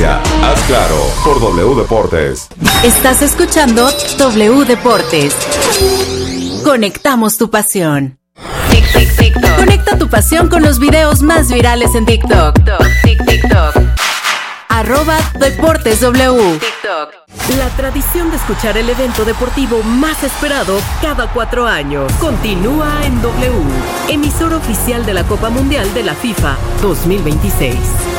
noticia, haz claro por W Deportes. Estás escuchando W Deportes. Conectamos tu pasión. TikTok. Conecta tu pasión con los videos más virales en TikTok. TikTok. @DeportesW. TikTok. La tradición de escuchar el evento deportivo más esperado cada 4 años continúa en W, emisora oficial de la Copa Mundial de la FIFA 2026.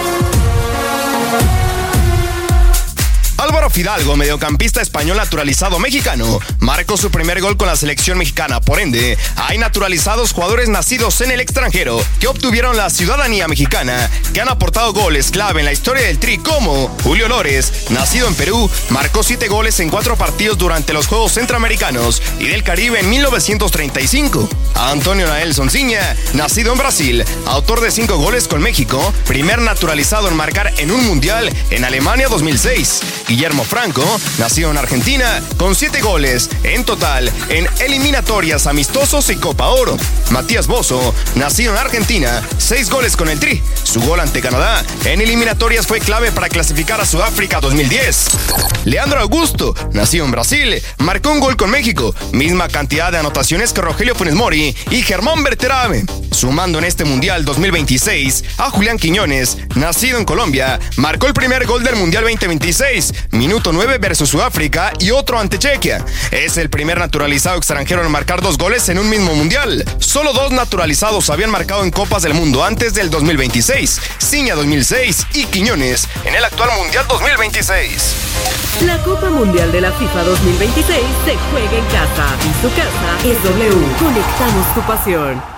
Álvaro Fidalgo, mediocampista español naturalizado mexicano, marcó su primer gol con la selección mexicana. Por ende, hay naturalizados jugadores nacidos en el extranjero que obtuvieron la ciudadanía mexicana, que han aportado goles clave en la historia del Tri, como Julio Lores, nacido en Perú, marcó 7 goles en 4 partidos durante los Juegos Centroamericanos y del Caribe en 1935. Antonio Nael Sonsiña, nacido en Brasil, autor de 5 goles con México, primer naturalizado en marcar en un mundial en Alemania 2006. Guillermo Franco, nacido en Argentina, con 7 goles en total en eliminatorias, amistosos y Copa Oro. Matías Bozo, nacido en Argentina, 6 goles con el Tri. Su gol ante Canadá en eliminatorias fue clave para clasificar a Sudáfrica 2010. Leandro Augusto, nacido en Brasil, marcó un gol con México, misma cantidad de anotaciones que Rogelio Funes Mori y Germán Berterame. Sumando en este Mundial 2026 a Julián Quiñones, nacido en Colombia, marcó el primer gol del Mundial 2026, minuto 9 versus Sudáfrica y otro ante Chequia. Es el primer naturalizado extranjero en marcar 2 goles en un mismo Mundial. Solo 2 naturalizados habían marcado en Copas del Mundo antes del 2026, Ciña 2006 y Quiñones en el actual Mundial 2026. La Copa Mundial de la FIFA 2026 se juega en casa y su casa es W. Conectamos tu pasión.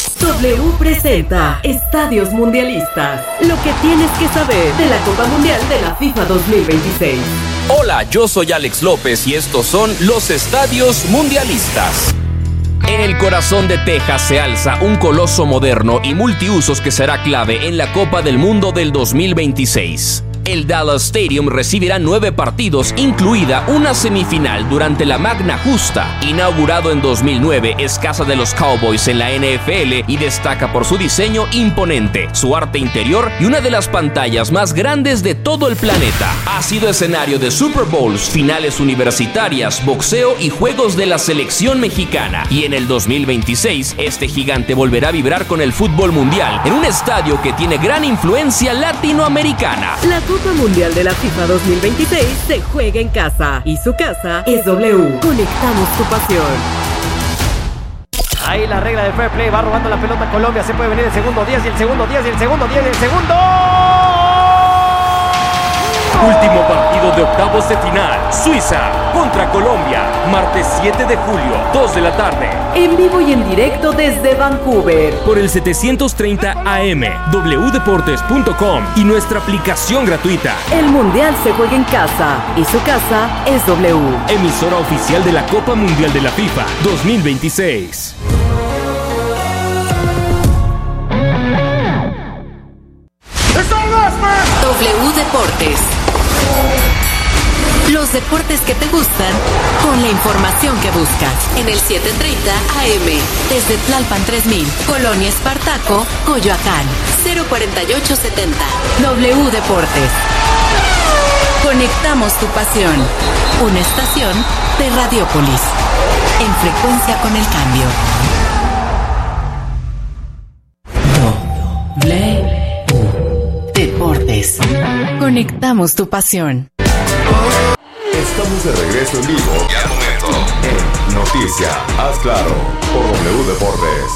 W presenta Estadios Mundialistas. Lo que tienes que saber de la Copa Mundial de la FIFA 2026. Hola, yo soy Alex López y estos son los Estadios Mundialistas. En el corazón de Texas se alza un coloso moderno y multiusos que será clave en la Copa del Mundo del 2026. El Dallas Stadium recibirá 9 partidos, incluida una semifinal durante la Magna Justa. Inaugurado en 2009, es casa de los Cowboys en la NFL y destaca por su diseño imponente, su arte interior y una de las pantallas más grandes de todo el planeta. Ha sido escenario de Super Bowls, finales universitarias, boxeo y juegos de la selección mexicana. Y en el 2026, este gigante volverá a vibrar con el fútbol mundial en un estadio que tiene gran influencia latinoamericana. La Copa Mundial de la FIFA 2026 se juega en casa y su casa es W. Conectamos tu pasión. Ahí la regla del fair play, va robando la pelota Colombia, se puede venir el segundo 10 y el segundo 10 y el segundo 10 y el segundo. Último partido de octavos de final. Suiza contra Colombia. Martes 7 de julio, 2 de la tarde. En vivo y en directo desde Vancouver. Por el 730 AM, wdeportes.com y nuestra aplicación gratuita. El Mundial se juega en casa y su casa es W. Emisora oficial de la Copa Mundial de la FIFA 2026. W Deportes. Los deportes que te gustan con la información que buscas. En el 730 AM, desde Tlalpan 3000, Colonia Espartaco, Coyoacán, 04870. W Deportes. Conectamos tu pasión. Una estación de Radiopolis. En frecuencia con el cambio. W Deportes. Conectamos tu pasión. Estamos de regreso en vivo y al momento en Noticia, haz claro por W Deportes.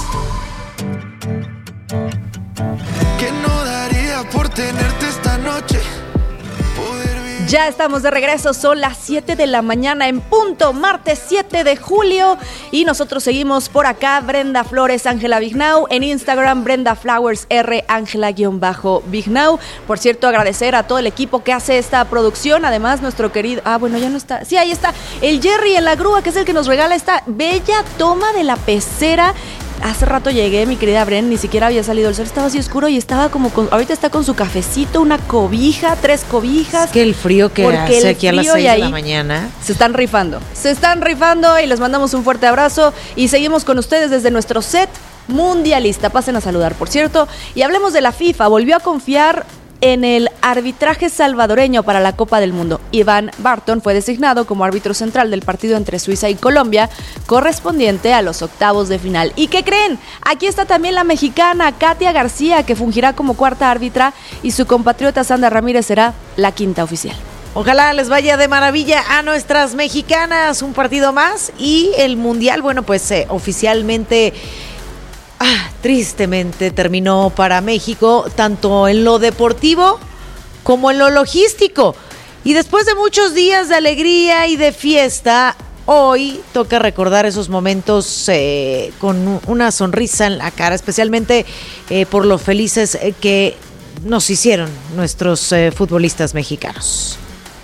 Que no daría por tenerte esta noche. Ya estamos de regreso, son las 7 de la mañana en punto, martes 7 de julio y nosotros seguimos por acá, Brenda Flores, Ángela Vignau, en Instagram Brenda Flowers R, Ángela-Vignau. Por cierto, agradecer a todo el equipo que hace esta producción, además nuestro querido, bueno, ya no está, sí, ahí está, el Jerry en la grúa, que es el que nos regala esta bella toma de la pecera. Hace rato llegué, mi querida Bren, ni siquiera había salido el sol, estaba así oscuro y estaba como ahorita está con su cafecito, una cobija, 3 cobijas. Es que el frío que hace aquí a las 6 de la mañana. Se están rifando y les mandamos un fuerte abrazo y seguimos con ustedes desde nuestro set mundialista. Pasen a saludar, por cierto, y hablemos de la FIFA. Volvió a confiar en el arbitraje salvadoreño para la Copa del Mundo. Iván Barton fue designado como árbitro central del partido entre Suiza y Colombia, correspondiente a los octavos de final. ¿Y qué creen? Aquí está también la mexicana Katia García, que fungirá como cuarta árbitra, y su compatriota Sandra Ramírez será la quinta oficial. Ojalá les vaya de maravilla a nuestras mexicanas, un partido más y el Mundial, bueno, pues oficialmente, tristemente terminó para México, tanto en lo deportivo como en lo logístico. Y después de muchos días de alegría y de fiesta, hoy toca recordar esos momentos con una sonrisa en la cara, especialmente por lo felices que nos hicieron nuestros futbolistas mexicanos.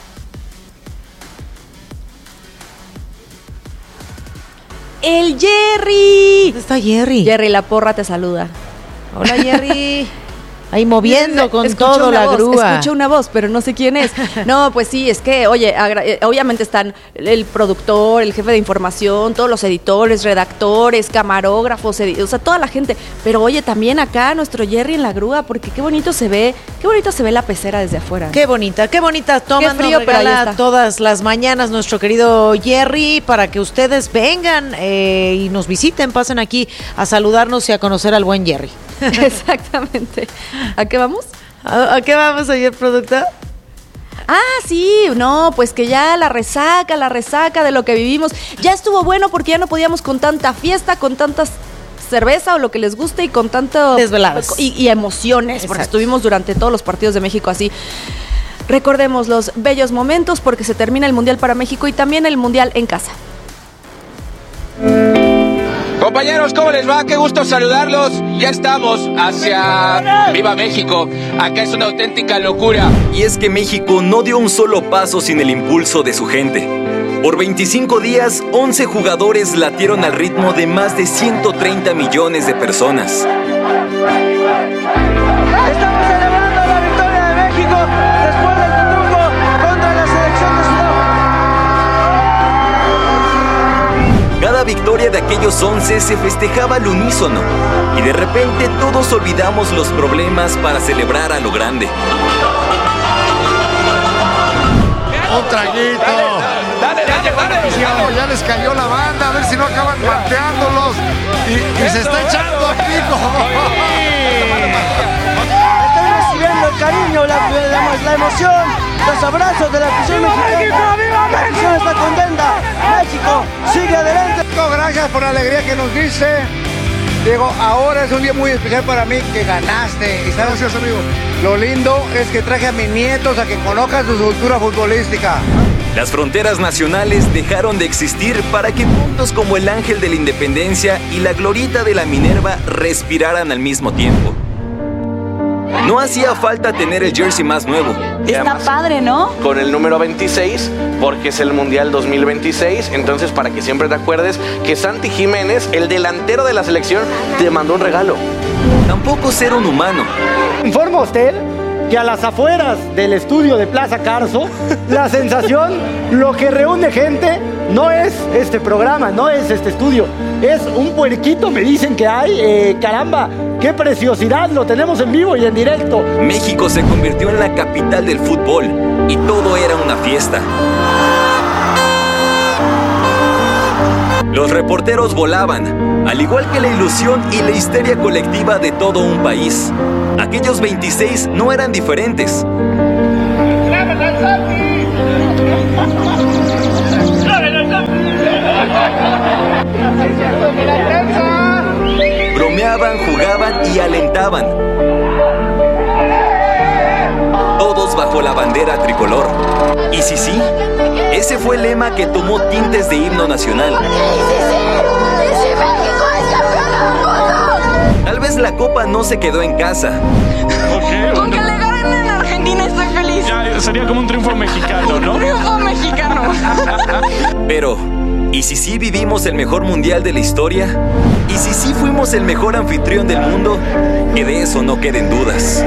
¡El Jerry! ¿Dónde está Jerry? Jerry La Porra te saluda. Hola, Jerry. Ahí moviendo con todo la grúa. Escuché una voz, pero no sé quién es. No, pues sí, es que, oye, obviamente están el productor, el jefe de información, todos los editores, redactores, camarógrafos, o sea, toda la gente. Pero oye, también acá nuestro Jerry en la grúa, porque qué bonito se ve la pecera desde afuera. Qué bonita toma, nos regala todas las mañanas nuestro querido Jerry, para que ustedes vengan y nos visiten, pasen aquí a saludarnos y a conocer al buen Jerry. Exactamente. ¿A qué vamos? ¿A qué vamos, señor productor? Sí, no, pues que ya la resaca de lo que vivimos. Ya estuvo bueno porque ya no podíamos con tanta fiesta, con tantas cerveza o lo que les guste y con tanto desveladas y emociones. Exacto. Porque estuvimos durante todos los partidos de México así. Recordemos los bellos momentos porque se termina el Mundial para México y también el Mundial en casa. Compañeros, ¿cómo les va? Qué gusto saludarlos. Ya estamos hacia Viva México. Acá es una auténtica locura. Y es que México no dio un solo paso sin el impulso de su gente. Por 25 días, 11 jugadores latieron al ritmo de más de 130 millones de personas. Estamos celebrando la victoria de México después del triunfo contra la selección de Sudáfrica. Cada victoria de aquellos 11 se festejaba al unísono y de repente todos olvidamos los problemas para celebrar a lo grande. Un traguito. Dale. Ya les cayó la banda, a ver si no acaban pateándolos y se está echando a pico. Estoy recibiendo el cariño, la emoción, los abrazos de la afición mexicana. La afición está contenta. México sigue adelante. Gracias por la alegría que nos diste. Diego, ahora es un día muy especial para mí que ganaste. Y sabes, gracias, amigo. Lo lindo es que traje a mis nietos a que conozcan su cultura futbolística. Las fronteras nacionales dejaron de existir para que puntos como el Ángel de la Independencia y la Glorieta de la Minerva respiraran al mismo tiempo. No hacía falta tener el jersey más nuevo. Está padre, ¿no? Con el número 26, porque es el Mundial 2026. Entonces, para que siempre te acuerdes que Santi Jiménez, el delantero de la selección, te mandó un regalo. Tampoco ser un humano. Informa usted que a las afueras del estudio de Plaza Carso, la sensación, lo que reúne gente, no es este programa, no es este estudio, es un puerquito, me dicen que hay, caramba, qué preciosidad, lo tenemos en vivo y en directo. México se convirtió en la capital del fútbol y todo era una fiesta. Los reporteros volaban, al igual que la ilusión y la histeria colectiva de todo un país. Aquellos 26 no eran diferentes. Bromeaban, jugaban y alentaban. Todos bajo la bandera tricolor. Y sí, ese fue el lema que tomó tintes de himno nacional. Tal vez la copa no se quedó en casa. Con que le ganen en Argentina estoy feliz. Ya, sería como un triunfo mexicano, ¿no? Un triunfo mexicano. Pero, ¿y si sí vivimos el mejor mundial de la historia? ¿Y si sí fuimos el mejor anfitrión del mundo? Que de eso no queden dudas.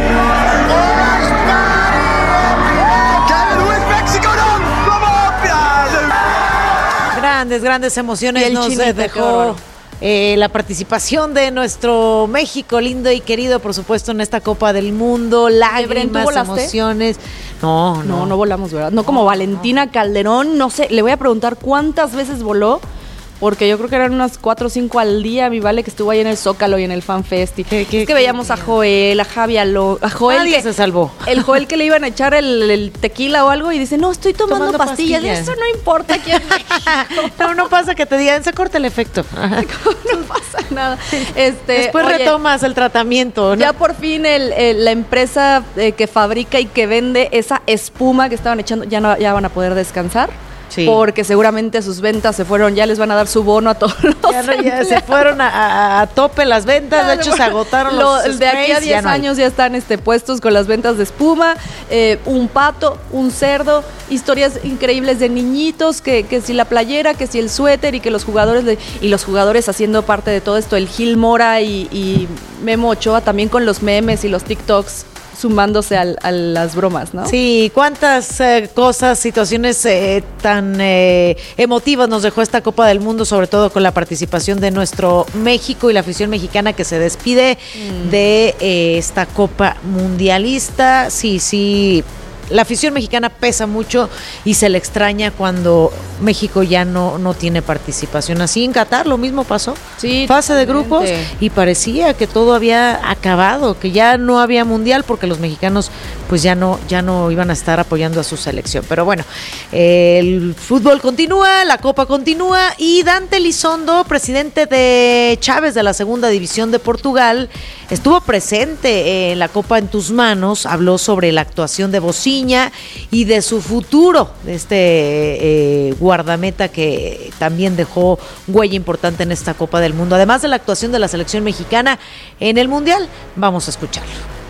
Grandes emociones nos dejó la participación de nuestro México lindo y querido, por supuesto, en esta Copa del Mundo, lágrimas, emociones. No volamos, ¿verdad? No como Valentina Calderón, no sé, le voy a preguntar cuántas veces voló, porque yo creo que eran unas 4 o 5 al día, mi Vale, que estuvo ahí en el Zócalo y en el Fan Fest. Es que veíamos a Joel, a Javi Alonso, a Joel. Nadie se salvó. El Joel que le iban a echar el tequila o algo y dice, no, estoy tomando pastillas. Eso no importa quién. No pasa que te digan, se corta el efecto. No pasa nada. Después retomas el tratamiento, ¿no? Ya por fin la empresa que fabrica y que vende esa espuma que estaban echando, ya van a poder descansar. Sí. Porque seguramente sus ventas se fueron, ya les van a dar su bono a todos los ya se fueron a tope las ventas, de hecho se agotaron los sprays, de aquí a 10 años ya están puestos con las ventas de espuma, un pato, un cerdo, historias increíbles de niñitos, que si la playera, que si el suéter y que los jugadores haciendo parte de todo esto, el Gil Mora y Memo Ochoa también con los memes y los TikToks sumándose a las bromas, ¿no? Sí, cuántas cosas, situaciones tan emotivas nos dejó esta Copa del Mundo, sobre todo con la participación de nuestro México y la afición mexicana que se despide de esta Copa Mundialista. Sí, la afición mexicana pesa mucho y se le extraña cuando México ya no tiene participación. Así en Qatar lo mismo pasó. Sí, fase de grupos y parecía que todo había acabado, que ya no había mundial porque los mexicanos pues ya no iban a estar apoyando a su selección. Pero bueno, el fútbol continúa, la Copa continúa y Dante Elizondo, presidente de Chaves de la Segunda División de Portugal, estuvo presente en la Copa en tus manos, habló sobre la actuación de Bociña y de su futuro, de este guardameta que también dejó huella importante en esta Copa del Mundo, además de la actuación de la selección mexicana en el Mundial. Vamos a escucharlo.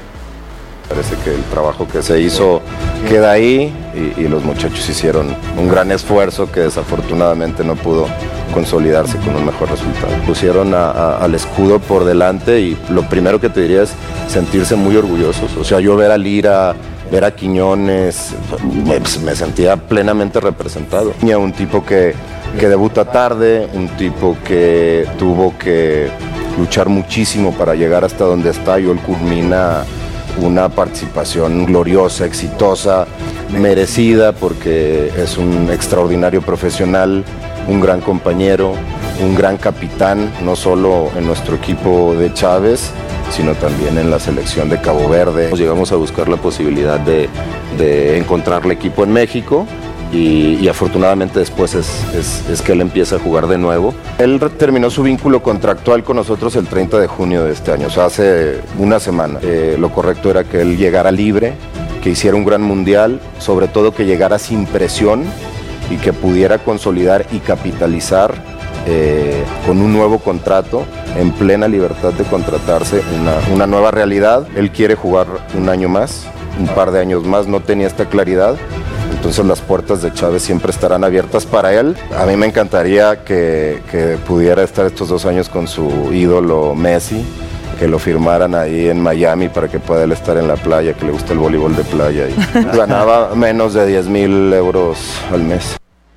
Parece que el trabajo que se hizo queda ahí y los muchachos hicieron un gran esfuerzo que desafortunadamente no pudo consolidarse con un mejor resultado. Pusieron al escudo por delante y lo primero que te diría es sentirse muy orgullosos. O sea, yo ver a Lira, ver a Quiñones, me sentía plenamente representado. Un tipo que debuta tarde, un tipo que tuvo que luchar muchísimo para llegar hasta donde está y hoy culmina una participación gloriosa, exitosa, merecida, porque es un extraordinario profesional, un gran compañero, un gran capitán, no solo en nuestro equipo de Chaves, sino también en la selección de Cabo Verde. Llegamos a buscar la posibilidad de encontrar el equipo en México y afortunadamente después es que él empieza a jugar de nuevo. Él terminó su vínculo contractual con nosotros el 30 de junio de este año, o sea, hace una semana. Lo correcto era que él llegara libre, que hiciera un gran mundial, sobre todo que llegara sin presión y que pudiera consolidar y capitalizar con un nuevo contrato, en plena libertad de contratarse una nueva realidad. Él quiere jugar un año más, un par de años más, no tenía esta claridad. Entonces las puertas de Chávez siempre estarán abiertas para él. A mí me encantaría que pudiera estar estos 2 años con su ídolo Messi, que lo firmaran ahí en Miami para que pueda él estar en la playa, que le gusta el voleibol de playa. Y ganaba menos de 10,000 euros al mes.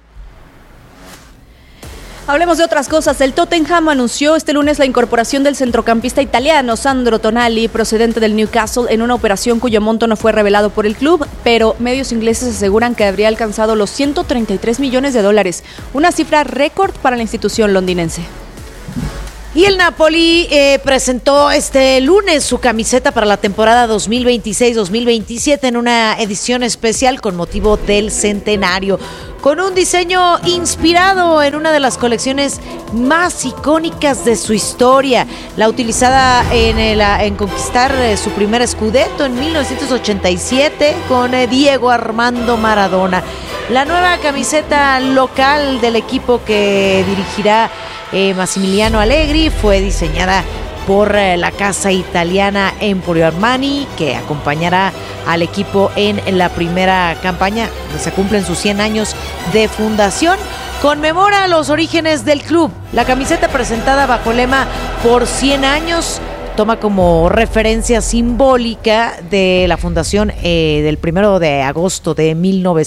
Hablemos de otras cosas. El Tottenham anunció este lunes la incorporación del centrocampista italiano Sandro Tonali, procedente del Newcastle, en una operación cuyo monto no fue revelado por el club, pero medios ingleses aseguran que habría alcanzado los $133 millones, una cifra récord para la institución londinense. Y el Napoli presentó este lunes su camiseta para la temporada 2026-2027 en una edición especial con motivo del centenario, con un diseño inspirado en una de las colecciones más icónicas de su historia, la utilizada en conquistar su primer scudetto en 1987 con Diego Armando Maradona. La nueva camiseta local del equipo que dirigirá Massimiliano Allegri fue diseñada por la casa italiana Emporio Armani, que acompañará al equipo en la primera campaña. Se cumplen sus 100 años de fundación. Conmemora los orígenes del club. La camiseta presentada bajo el lema "Por 100 años", toma como referencia simbólica de la fundación del 1 de agosto de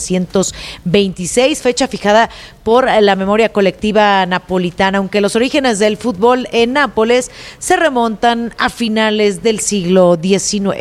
1926, fecha fijada por la memoria colectiva napolitana, aunque los orígenes del fútbol en Nápoles se remontan a finales del siglo XIX.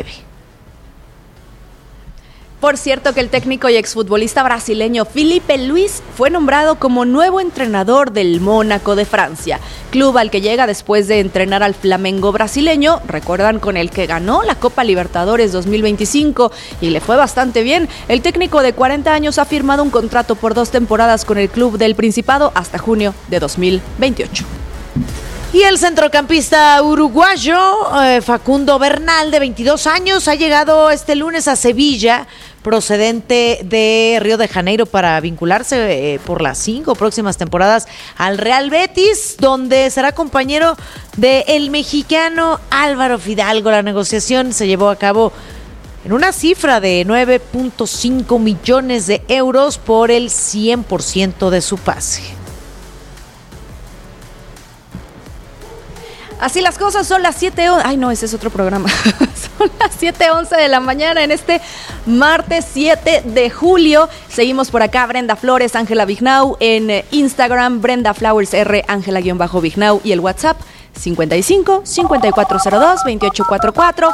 Por cierto que el técnico y exfutbolista brasileño Filipe Luis fue nombrado como nuevo entrenador del Mónaco de Francia, club al que llega después de entrenar al Flamengo brasileño, recuerdan, con el que ganó la Copa Libertadores 2025 y le fue bastante bien. El técnico de 40 años ha firmado un contrato por 2 temporadas con el club del Principado hasta junio de 2028. Y el centrocampista uruguayo Facundo Bernal, de 22 años, ha llegado este lunes a Sevilla, procedente de Río de Janeiro, para vincularse por las 5 próximas temporadas al Real Betis, donde será compañero del mexicano Álvaro Fidalgo. La negociación se llevó a cabo en una cifra de 9.5 millones de euros por el 100% de su pase. Así las cosas, son las 7:11. Ay, no, ese es otro programa. Son las 7:11 de la mañana en este martes 7 de julio. Seguimos por acá, Brenda Flores, Ángela Vignau, en Instagram, Brenda Flowers R, Ángela-Vignau, y el WhatsApp 55-5402-2844,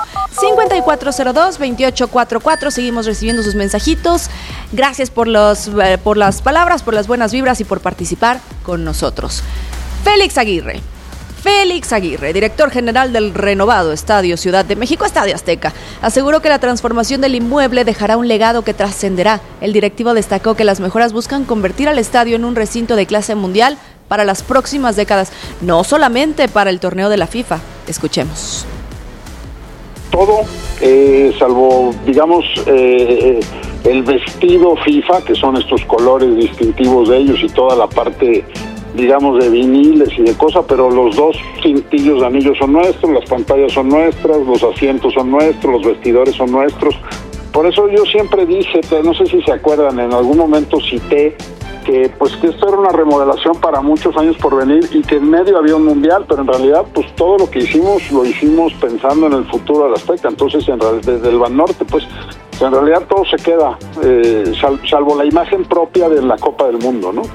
5402-2844. Seguimos recibiendo sus mensajitos. Gracias por las palabras, por las buenas vibras y por participar con nosotros. Félix Aguirre, director general del renovado Estadio Ciudad de México, Estadio Azteca, aseguró que la transformación del inmueble dejará un legado que trascenderá. El directivo destacó que las mejoras buscan convertir al estadio en un recinto de clase mundial para las próximas décadas, no solamente para el torneo de la FIFA. Escuchemos. Todo, salvo, digamos, el vestido FIFA, que son estos colores distintivos de ellos, y toda la parte, digamos, de viniles y de cosas, pero los 2 cintillos de anillos son nuestros, las pantallas son nuestras, los asientos son nuestros, los vestidores son nuestros. Por eso yo siempre dije, no sé si se acuerdan, en algún momento cité que esto era una remodelación para muchos años por venir y que en medio había un mundial, pero en realidad pues todo lo que hicimos lo hicimos pensando en el futuro del Azteca. Entonces, desde el Banorte, pues en realidad todo se queda, salvo la imagen propia de la Copa del Mundo, ¿no?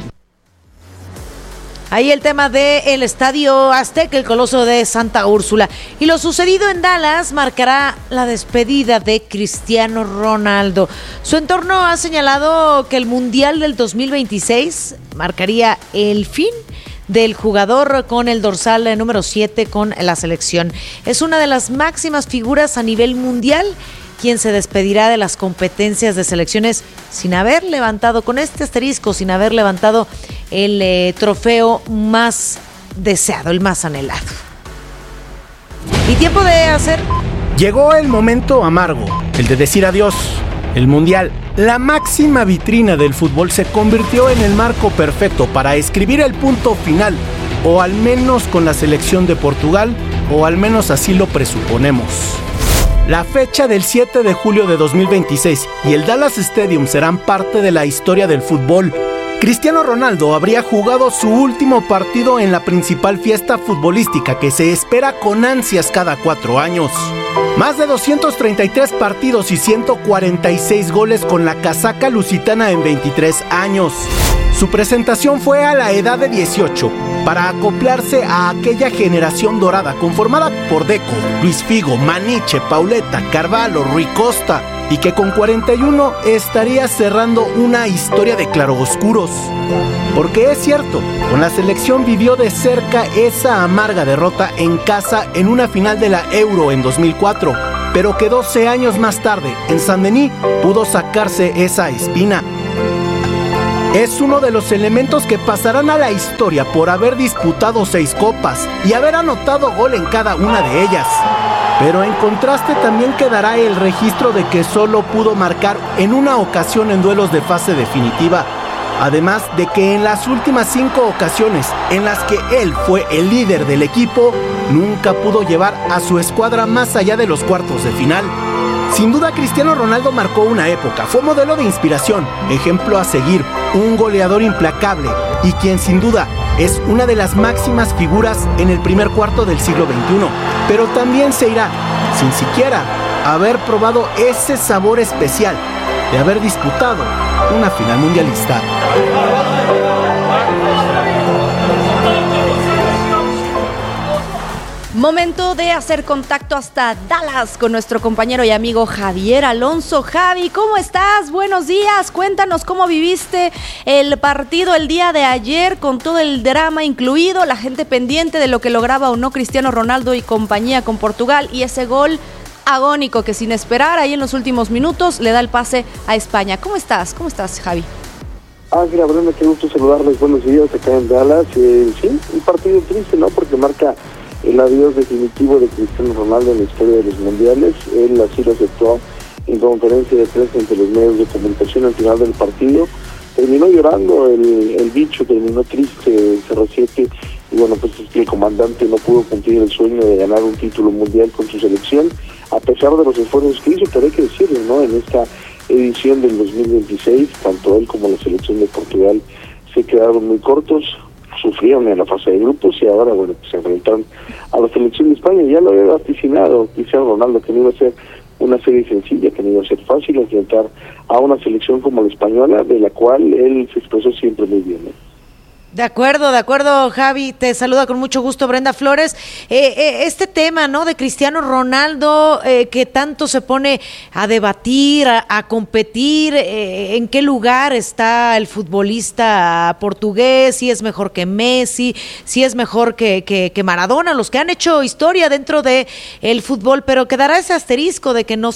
Ahí el tema del Estadio Azteca, el Coloso de Santa Úrsula. Y lo sucedido en Dallas marcará la despedida de Cristiano Ronaldo. Su entorno ha señalado que el Mundial del 2026 marcaría el fin del jugador con el dorsal número 7 con la selección. Es una de las máximas figuras a nivel mundial, quien se despedirá de las competencias de selecciones sin haber levantado, con este asterisco, sin haber levantado el trofeo más deseado, el más anhelado. Y tiempo de hacer... Llegó el momento amargo, el de decir adiós. El Mundial, la máxima vitrina del fútbol, se convirtió en el marco perfecto para escribir el punto final, o al menos con la selección de Portugal, o al menos así lo presuponemos. La fecha del 7 de julio de 2026 y el Dallas Stadium serán parte de la historia del fútbol. Cristiano Ronaldo habría jugado su último partido en la principal fiesta futbolística que se espera con ansias cada 4 años. Más de 233 partidos y 146 goles con la casaca lusitana en 23 años. Su presentación fue a la edad de 18, para acoplarse a aquella generación dorada conformada por Deco, Luis Figo, Maniche, Pauleta, Carvalho, Rui Costa, y que con 41 estaría cerrando una historia de claroscuros. Porque es cierto, con la selección vivió de cerca esa amarga derrota en casa en una final de la Euro en 2004, pero que 12 años más tarde, en Saint-Denis, pudo sacarse esa espina. Es uno de los elementos que pasarán a la historia por haber disputado 6 copas y haber anotado gol en cada una de ellas. Pero en contraste también quedará el registro de que solo pudo marcar en una ocasión en duelos de fase definitiva. Además de que en las últimas 5 ocasiones en las que él fue el líder del equipo, nunca pudo llevar a su escuadra más allá de los cuartos de final. Sin duda, Cristiano Ronaldo marcó una época, fue modelo de inspiración, ejemplo a seguir, un goleador implacable y quien sin duda es una de las máximas figuras en el primer cuarto del siglo XXI, pero también se irá sin siquiera haber probado ese sabor especial de haber disputado una final mundialista. Momento de hacer contacto hasta Dallas con nuestro compañero y amigo Javier Alonso. Javi, ¿cómo estás? Buenos días. Cuéntanos cómo viviste el partido el día de ayer con todo el drama incluido, la gente pendiente de lo que lograba o no Cristiano Ronaldo y compañía con Portugal y ese gol agónico que sin esperar ahí en los últimos minutos le da el pase a España. ¿Cómo estás? ¿Cómo estás, Javi? Mira, Brenda, qué gusto saludarles. Buenos días acá en Dallas. Sí, un partido triste, ¿no? Porque marca el adiós definitivo de Cristiano Ronaldo en la historia de los mundiales. Él así lo aceptó en conferencia de prensa entre los medios de comunicación al final del partido. Terminó llorando el bicho, terminó triste CR7 y bueno, pues es que el comandante no pudo cumplir el sueño de ganar un título mundial con su selección, a pesar de los esfuerzos que hizo, pero hay que decirlo, ¿no? En esta edición del 2026, tanto él como la selección de Portugal se quedaron muy cortos, sufrieron en la fase de grupos y ahora, bueno, pues se enfrentaron a la selección de España. Ya lo había vaticinado Cristiano Ronaldo, que no iba a ser una serie sencilla, que no iba a ser fácil enfrentar a una selección como la española, de la cual él se expresó siempre muy bien, ¿no? De acuerdo, Javi. Te saluda con mucho gusto Brenda Flores. Este tema, ¿no?, de Cristiano Ronaldo, que tanto se pone a debatir, a competir, en qué lugar está el futbolista portugués, si es mejor que Messi, si es mejor que Maradona, los que han hecho historia dentro de el fútbol, pero quedará ese asterisco de que no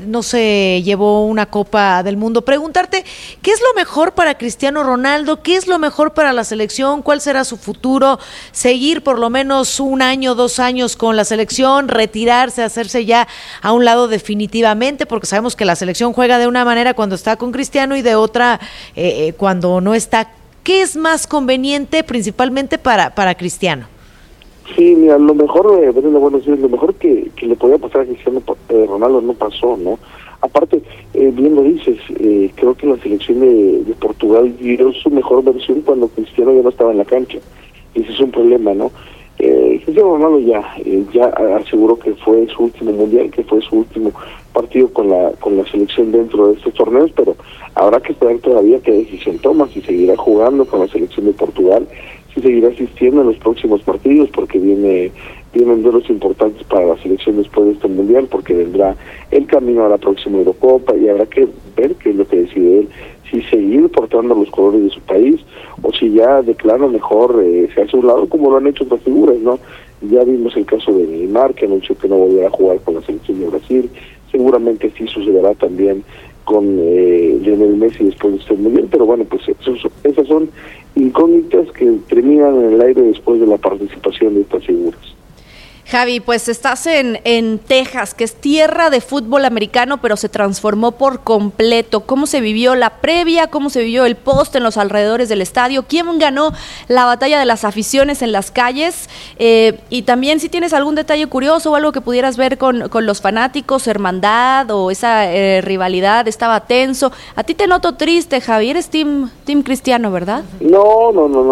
se llevó una Copa del Mundo. Preguntarte, ¿qué es lo mejor para Cristiano Ronaldo? ¿Qué es lo mejor para la selección? ¿Cuál será su futuro? ¿Seguir por lo menos 1 año, 2 años con la selección? ¿Retirarse, hacerse ya a un lado definitivamente? Porque sabemos que la selección juega de una manera cuando está con Cristiano y de otra cuando no está. ¿Qué es más conveniente principalmente para Cristiano? Sí, mira, lo mejor, lo mejor que le podía pasar a Cristiano Ronaldo no pasó, ¿no? Aparte, bien lo dices, creo que la selección de Portugal dio su mejor versión cuando Cristiano ya no estaba en la cancha. Ese es un problema, ¿no? Cristiano Ronaldo ya aseguró que fue su último mundial, que fue su último partido con la selección dentro de estos torneos, pero habrá que esperar todavía qué decisión toma, si seguirá jugando con la selección de Portugal, si seguirá asistiendo en los próximos partidos, porque vienen duelos importantes para la selección después de este mundial, porque vendrá el camino a la próxima Eurocopa y habrá que ver qué es lo que decide él, si seguir portando los colores de su país o si ya de plano mejor se hace a un lado, como lo han hecho otras figuras, ¿no? Ya vimos el caso de Neymar, que anunció que no volverá a jugar con la selección de Brasil. Seguramente sí sucederá también con Lionel Messi después de este mundial, pero bueno, pues esas son incógnitas que terminan en el aire después de la participación de estas figuras. Javi, pues estás en Texas, que es tierra de fútbol americano, pero se transformó por completo. ¿Cómo se vivió la previa? ¿Cómo se vivió el post en los alrededores del estadio? ¿Quién ganó la batalla de las aficiones en las calles? Y también si tienes algún detalle curioso o algo que pudieras ver con los fanáticos, hermandad o esa rivalidad, estaba tenso. A ti te noto triste, Javi, eres team Cristiano, ¿verdad? No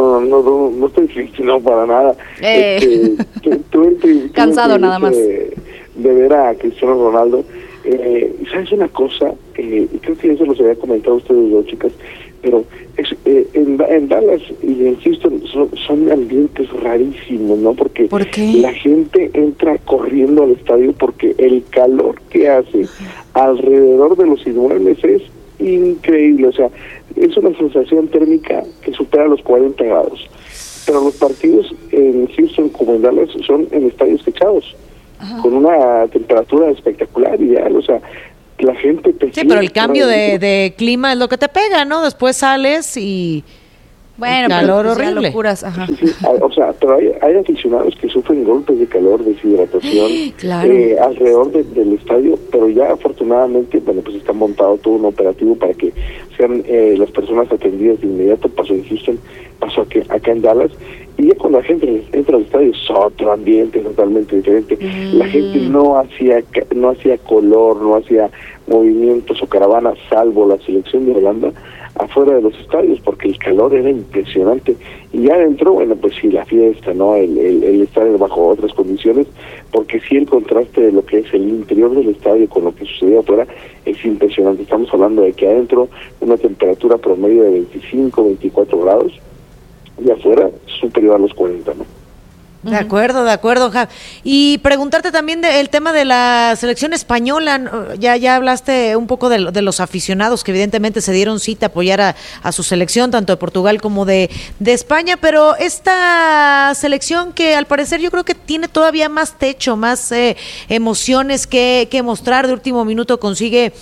estoy triste, no, para nada. Cansado nada más de ver a Cristiano Ronaldo. ¿Sabes una cosa? Creo que eso los había comentado ustedes dos, chicas, pero en Dallas y en Houston son ambientes rarísimos, ¿no? Porque la gente entra corriendo al estadio porque el calor que hace alrededor de los inmuebles es increíble. O sea, es una sensación térmica que supera los 40 grados. Pero los partidos en Houston como en Dallas son en estadios techados, con una temperatura espectacular, ideal, o sea, la gente... Sí, pero el cambio de clima es lo que te pega, ¿no? Después sales y... Bueno, calor pero horrible. Locuras, ajá. Sí, o sea, pero hay aficionados que sufren golpes de calor, deshidratación, claro, alrededor del estadio, pero ya afortunadamente, bueno, pues está montado todo un operativo para que sean las personas atendidas de inmediato. Pasó en Houston, pasó acá en Dallas, Y ya cuando la gente entra al estadio es otro ambiente totalmente diferente. La gente no hacía color, no hacía movimientos o caravanas, salvo la selección de Holanda, afuera de los estadios, porque el calor era impresionante. Y ya adentro, bueno, pues sí, la fiesta, ¿no? El estar bajo otras condiciones, porque sí el contraste de lo que es el interior del estadio con lo que sucedía afuera es impresionante. Estamos hablando de que adentro una temperatura promedio de 25, 24 grados, y afuera superior a los 40, ¿no? De acuerdo, Jav. Y preguntarte también del tema de la selección española. Ya hablaste un poco de los aficionados que evidentemente se dieron cita a apoyar a su selección, tanto de Portugal como de España, pero esta selección que al parecer yo creo que tiene todavía más techo, más emociones que mostrar. De último minuto consigue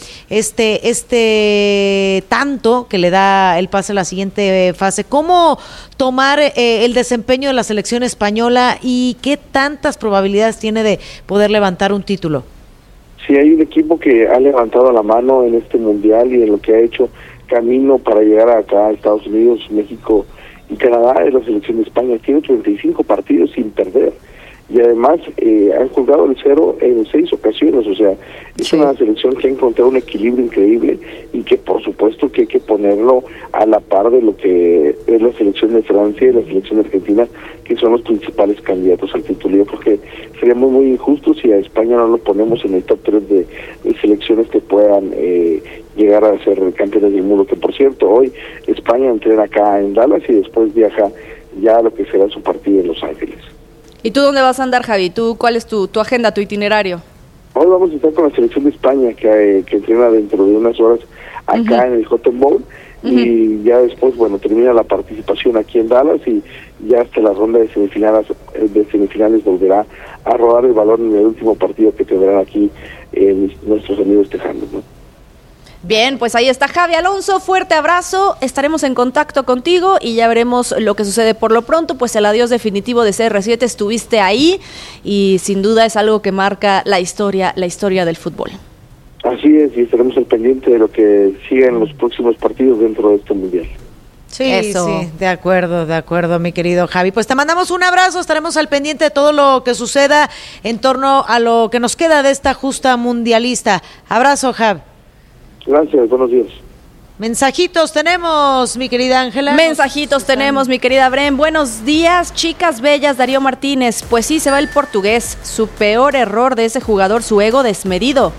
este tanto que le da el pase a la siguiente fase. ¿Cómo tomar el desempeño de la selección española y qué tantas probabilidades tiene de poder levantar un título? Sí, hay un equipo que ha levantado la mano en este mundial y en lo que ha hecho camino para llegar acá a Estados Unidos, México y Canadá, es la selección de España. Tiene 35 partidos sin perder y además han jugado el 0 en 6 ocasiones, o sea, es una selección que ha encontrado un equilibrio increíble y que por supuesto que hay que ponerlo a la par de lo que es la selección de Francia y la selección de Argentina, que son los principales candidatos al título. Yo creo que seríamos muy injustos si a España no lo ponemos en el top 3 de selecciones que puedan llegar a ser campeones del mundo, que por cierto, hoy España entrena acá en Dallas y después viaja ya a lo que será su partido en Los Ángeles. ¿Y tú dónde vas a andar, Javi? ¿Cuál es tu agenda, tu itinerario? Hoy vamos a estar con la selección de España, que entrena dentro de unas horas acá en el Cotton Bowl, y ya después, bueno, termina la participación aquí en Dallas y ya hasta la ronda de semifinales volverá a rodar el balón en el último partido que tendrán aquí nuestros amigos tejanos, ¿no? Bien, pues ahí está Javi Alonso, fuerte abrazo, estaremos en contacto contigo y ya veremos lo que sucede. Por lo pronto, pues el adiós definitivo de CR7, estuviste ahí y sin duda es algo que marca la historia del fútbol. Así es, y estaremos al pendiente de lo que siga en los próximos partidos dentro de este mundial. Sí, de acuerdo, mi querido Javi. Pues te mandamos un abrazo, estaremos al pendiente de todo lo que suceda en torno a lo que nos queda de esta justa mundialista. Abrazo, Javi. Gracias, buenos días. Mensajitos tenemos, mi querida Ángela. Mensajitos tenemos, mi querida Bren. Buenos días, chicas bellas. Darío Martínez. Pues sí, se va el portugués. Su peor error de ese jugador, su ego desmedido.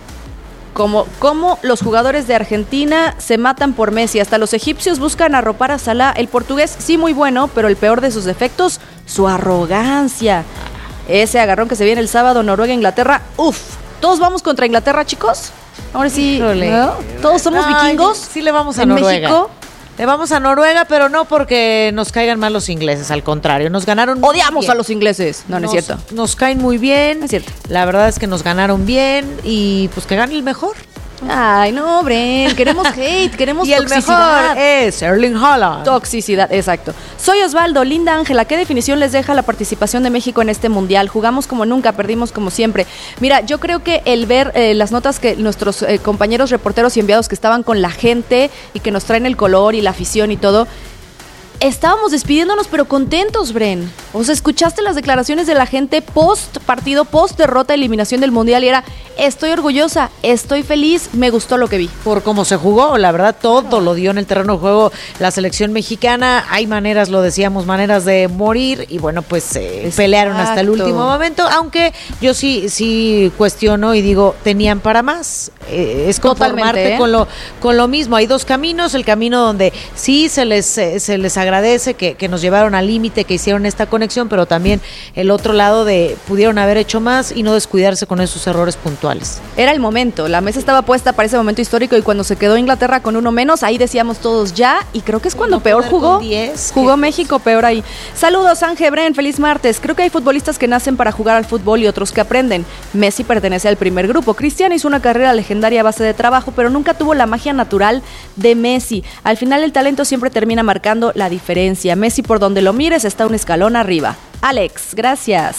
Como los jugadores de Argentina se matan por Messi. Hasta los egipcios buscan arropar a Salah. El portugués sí muy bueno, pero el peor de sus defectos, su arrogancia. Ese agarrón que se viene el sábado, Noruega-Inglaterra. Uf, ¿todos vamos contra Inglaterra, chicos? Ahora sí, ¿no? ¿Todos somos vikingos? Sí, le vamos a Noruega. México. Le vamos a Noruega, pero no porque nos caigan mal los ingleses, al contrario, nos ganaron muy Odiamos bien. A los ingleses, no es cierto. Nos caen muy bien, es cierto. La verdad es que nos ganaron bien y pues que gane el mejor. Ay, no, Bren, queremos hate, queremos y toxicidad. El mejor es Erling Haaland. Toxicidad, exacto. Soy Osvaldo, linda Ángela, ¿qué definición les deja la participación de México en este mundial? Jugamos como nunca, perdimos como siempre. Mira, yo creo que el ver las notas que nuestros compañeros reporteros y enviados que estaban con la gente y que nos traen el color y la afición y todo, estábamos despidiéndonos pero contentos, Bren. O sea, escuchaste las declaraciones de la gente post partido, post derrota, eliminación del mundial y era, estoy orgullosa, estoy feliz, me gustó lo que vi. Por cómo se jugó, la verdad todo lo dio en el terreno de juego la selección mexicana. Hay maneras, lo decíamos, maneras de morir y bueno, pues pelearon hasta el último momento, aunque yo sí cuestiono y digo, tenían para más. Es conformarte con lo mismo. Hay dos caminos, el camino donde sí se les agradece que nos llevaron al límite, que hicieron esta conexión, pero también el otro lado de pudieron haber hecho más y no descuidarse con esos errores puntuales. Era el momento, la mesa estaba puesta para ese momento histórico y cuando se quedó Inglaterra con uno menos, ahí decíamos todos ya, y creo que es cuando peor jugó. Jugó México peor ahí. Saludos, Ángel, Bren, feliz martes. Creo que hay futbolistas que nacen para jugar al fútbol y otros que aprenden. Messi pertenece al primer grupo. Cristiano hizo una carrera legendaria a base de trabajo, pero nunca tuvo la magia natural de Messi. Al final el talento siempre termina marcando la diferencia. Messi, por donde lo mires, está un escalón arriba. Alex, gracias.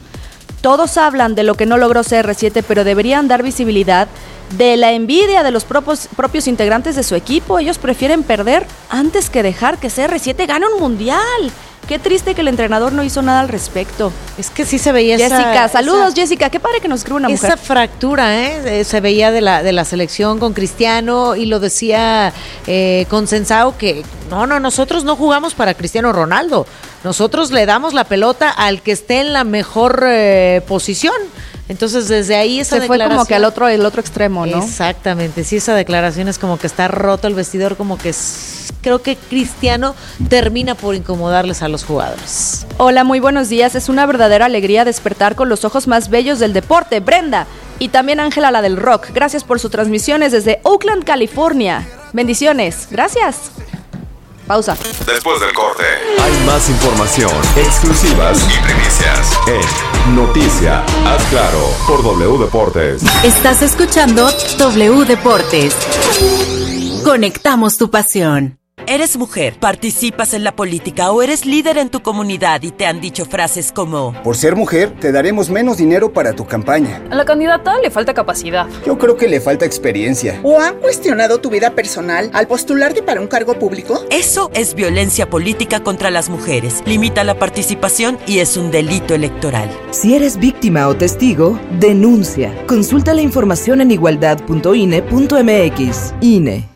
Todos hablan de lo que no logró CR7, pero deberían dar visibilidad de la envidia de los propios integrantes de su equipo. Ellos prefieren perder antes que dejar que CR7 gane un mundial. Qué triste que el entrenador no hizo nada al respecto. Es que sí se veía Jessica, saludos Jessica, qué padre que nos escribe una mujer. Esa fractura, se veía de la selección con Cristiano, y lo decía Consensao que nosotros no jugamos para Cristiano Ronaldo, nosotros le damos la pelota al que esté en la mejor posición. Entonces desde ahí esa declaración fue como que el otro extremo, ¿no? Exactamente, sí, esa declaración es como que está roto el vestidor, como que creo que Cristiano termina por incomodarles a los jugadores. Hola, muy buenos días, es una verdadera alegría despertar con los ojos más bellos del deporte, Brenda, y también Ángela, la del rock. Gracias por sus transmisiones desde Oakland, California. Bendiciones, gracias. Pausa. Después del corte, hay más información, exclusivas y primicias en Noticia, haz claro, por W Deportes. Estás escuchando W Deportes. Conectamos tu pasión. Eres mujer, participas en la política o eres líder en tu comunidad y te han dicho frases como: por ser mujer, te daremos menos dinero para tu campaña. A la candidata le falta capacidad. Yo creo que le falta experiencia. ¿O han cuestionado tu vida personal al postularte para un cargo público? Eso es violencia política contra las mujeres. Limita la participación y es un delito electoral. Si eres víctima o testigo, denuncia. Consulta la información en igualdad.ine.mx. INE.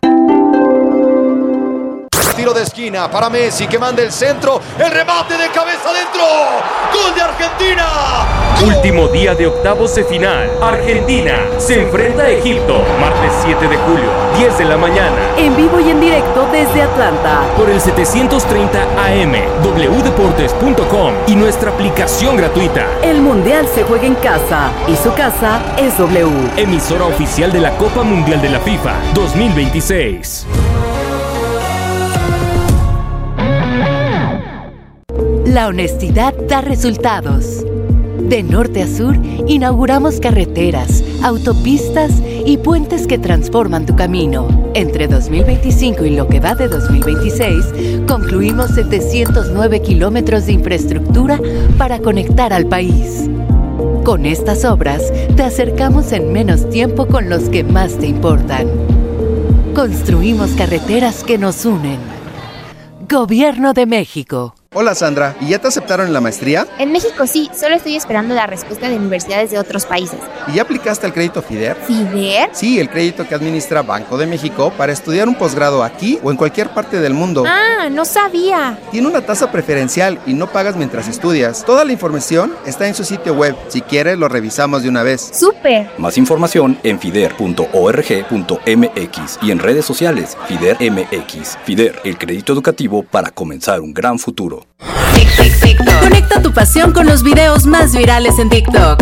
Tiro de esquina para Messi, que manda el centro, el remate de cabeza adentro, ¡gol de Argentina! Último día de octavos de final. Argentina se enfrenta a Egipto, martes 7 de julio, 10 de la mañana. En vivo y en directo desde Atlanta. Por el 730 AM, wdeportes.com y nuestra aplicación gratuita. El Mundial se juega en casa y su casa es W. Emisora oficial de la Copa Mundial de la FIFA 2026. La honestidad da resultados. De norte a sur, inauguramos carreteras, autopistas y puentes que transforman tu camino. Entre 2025 y lo que va de 2026, concluimos 709 kilómetros de infraestructura para conectar al país. Con estas obras, te acercamos en menos tiempo con los que más te importan. Construimos carreteras que nos unen. Gobierno de México. Hola Sandra, ¿y ya te aceptaron en la maestría? En México sí, solo estoy esperando la respuesta de universidades de otros países. ¿Y ya aplicaste al crédito FIDER? ¿FIDER? Sí, el crédito que administra Banco de México para estudiar un posgrado aquí o en cualquier parte del mundo. Ah, no sabía. Tiene una tasa preferencial y no pagas mientras estudias. Toda la información está en su sitio web. Si quieres, lo revisamos de una vez. ¡Súper! Más información en fider.org.mx y en redes sociales FIDER MX. FIDER, el crédito educativo para comenzar un gran futuro. Conecta tu pasión con los videos más virales en TikTok.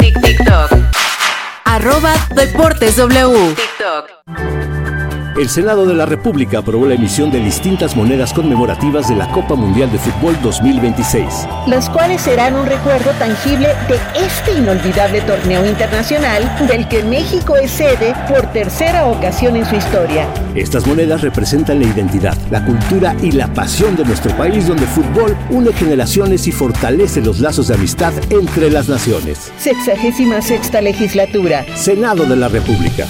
@DeportesW. El Senado de la República aprobó la emisión de distintas monedas conmemorativas de la Copa Mundial de Fútbol 2026. Las cuales serán un recuerdo tangible de este inolvidable torneo internacional del que México es sede por tercera ocasión en su historia. Estas monedas representan la identidad, la cultura y la pasión de nuestro país, donde el fútbol une generaciones y fortalece los lazos de amistad entre las naciones. 66ª legislatura. Senado de la República.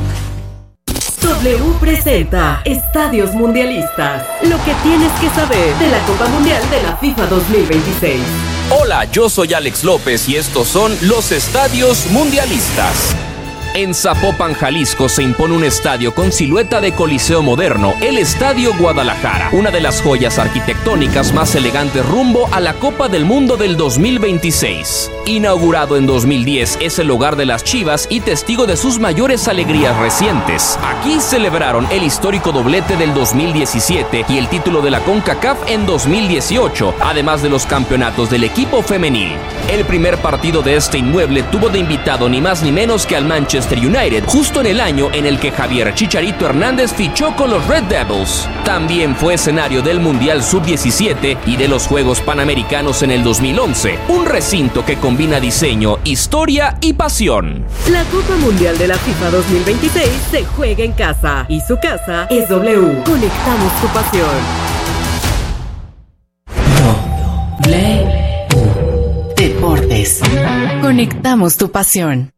W presenta Estadios Mundialistas. Lo que tienes que saber de la Copa Mundial de la FIFA 2026. Hola, yo soy Alex López y estos son los Estadios Mundialistas. En Zapopan, Jalisco, se impone un estadio con silueta de coliseo moderno, el Estadio Guadalajara, una de las joyas arquitectónicas más elegantes rumbo a la Copa del Mundo del 2026. Inaugurado en 2010, es el hogar de las Chivas y testigo de sus mayores alegrías recientes. Aquí celebraron el histórico doblete del 2017 y el título de la CONCACAF en 2018, además de los campeonatos del equipo femenil. El primer partido de este inmueble tuvo de invitado ni más ni menos que al Manchester United, justo en el año en el que Javier Chicharito Hernández fichó con los Red Devils. También fue escenario del Mundial Sub-17 y de los Juegos Panamericanos en el 2011, un recinto que combina diseño, historia y pasión. La Copa Mundial de la FIFA 2026 se juega en casa y su casa es W. Conectamos tu pasión. W Deportes. Conectamos tu pasión.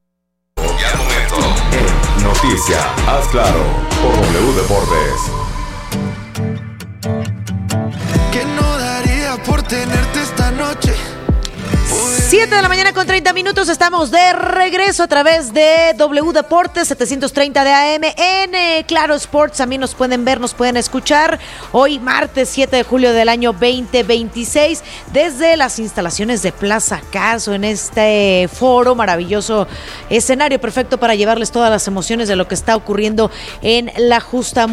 Noticia, haz claro, por W Deportes. Que no daría por tenerte esta noche. 7 de la mañana con 30 minutos, estamos de regreso a través de W Deportes 730 de AM en Claro Sports. También nos pueden ver, nos pueden escuchar hoy martes 7 de julio del año 2026 desde las instalaciones de Plaza Carso, en este foro maravilloso, escenario perfecto para llevarles todas las emociones de lo que está ocurriendo en la justa